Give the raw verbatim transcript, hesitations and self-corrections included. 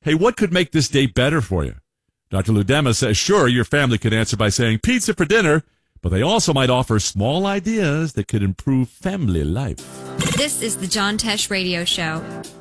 Hey, what could make this day better for you? Doctor Ludema says, sure, your family could answer by saying pizza for dinner, but they also might offer small ideas that could improve family life. This is the John Tesh Radio Show.